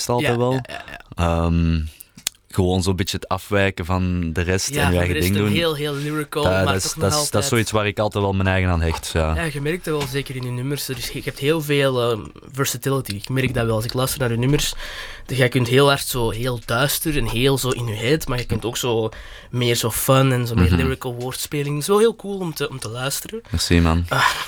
altijd wel. Gewoon zo'n beetje het afwijken van de rest en je eigen ding doen. Heel lyrical, maar toch nog altijd... Dat is zoiets waar ik altijd wel mijn eigen aan hecht. Ja, je merkt dat wel zeker in je nummers. Dus je hebt heel veel versatility. Ik merk dat wel als ik luister naar je nummers. Je kunt heel hard zo heel duister en heel zo in je head, maar je kunt ook zo meer zo fun en zo meer lyrical woordspeling. Zo heel cool om te luisteren. Merci, man.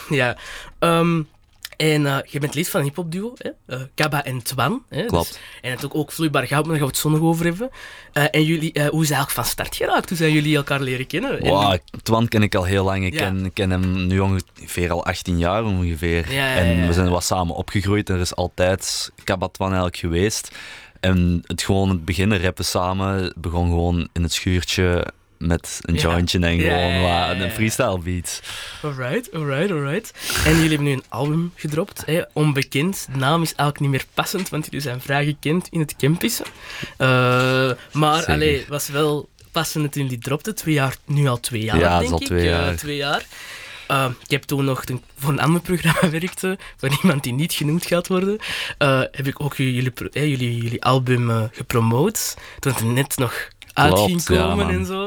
En je bent lid van een hip-hop-duo, Kaba en Twan. Klopt. Dus, en het ook Vloeibaar Goud, maar daar gaan we het zo nog over hebben. En jullie, hoe is het eigenlijk van start geraakt? Hoe zijn jullie elkaar leren kennen? Twan ken ik al heel lang. Ik ken hem nu ongeveer al 18 jaar ongeveer. En we zijn wat samen opgegroeid. Er is altijd Kaba Twan eigenlijk geweest. En het beginnen rappen samen begon gewoon in het schuurtje met een jointje en gewoon een freestyle beat. Alright. En jullie hebben nu een album gedropt, Onbekend. De naam is eigenlijk niet meer passend, want jullie zijn vrij gekend in het campissen. Maar was wel passend toen jullie dropten. 2 jaar, nu al 2 jaar, denk ik. Ja, dat is al 2 jaar. Ik heb toen nog voor een ander programma gewerkt, voor iemand die niet genoemd gaat worden. Heb ik ook jullie album gepromoot, toen het net nog uit ging komen en zo.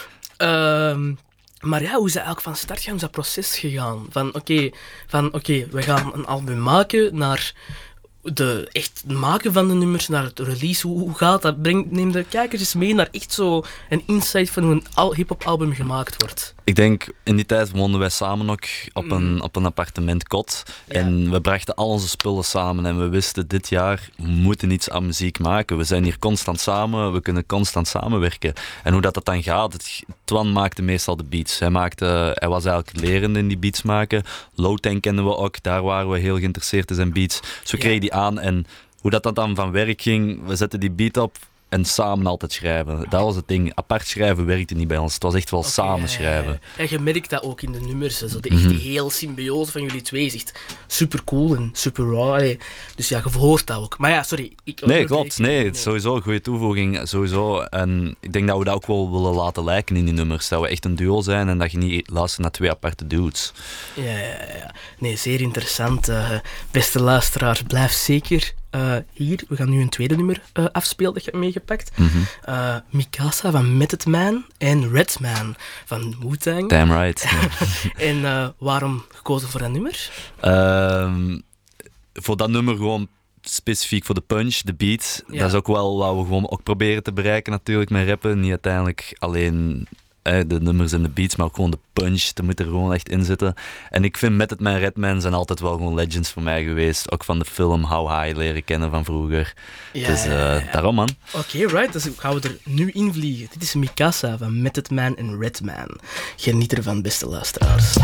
Maar ja, hoe is dat eigenlijk van start gaan? Hoe is dat proces gegaan? Van oké, we gaan een album maken, naar echt maken van de nummers, naar het release. Hoe gaat dat? Neem de kijkers eens mee naar echt zo een insight van hoe een hip-hop album gemaakt wordt. Ik denk, in die tijd woonden wij samen ook op een appartementkot. Ja. En we brachten al onze spullen samen en we wisten, dit jaar we moeten iets aan muziek maken. We zijn hier constant samen, we kunnen constant samenwerken. En hoe dat dan gaat, Twan maakte meestal de beats. Hij was eigenlijk lerend in die beats maken. Low-Tank kenden we ook, daar waren we heel geïnteresseerd in zijn beats. Dus we kregen die aan en hoe dat dan van werk ging, we zetten die beat op. En samen altijd schrijven. Dat was het ding. Apart schrijven werkte niet bij ons. Het was echt wel samen schrijven. En je merkt dat ook in de nummers. Zo. Die heel symbiose van jullie twee is echt super cool en super raw. Dus ja, je hoort dat ook. Maar ja, sorry. Klopt. Nee, het is sowieso een goede toevoeging. Sowieso. En ik denk dat we dat ook wel willen laten lijken in die nummers. Dat we echt een duo zijn en dat je niet luistert naar 2 aparte dudes. Ja. Nee, zeer interessant. Beste luisteraars, blijf zeker hier. We gaan nu een tweede nummer afspelen dat je hebt meegepakt. Mikasa van Method Man en Redman van Wu-Tang. Damn right. En waarom gekozen voor dat nummer? Voor dat nummer gewoon specifiek voor de punch, de beat. Ja. Dat is ook wel wat we gewoon ook proberen te bereiken natuurlijk met rappen. Niet uiteindelijk alleen de nummers en de beats, maar ook gewoon de punch. Dat moet er gewoon echt in zitten. En ik vind Method Man en Redman zijn altijd wel gewoon legends voor mij geweest. Ook van de film How High leren kennen van vroeger. Daarom, man. Oké, right. Dus gaan we er nu in vliegen. Dit is Mikasa van Method Man en Redman. Geniet ervan, beste luisteraars.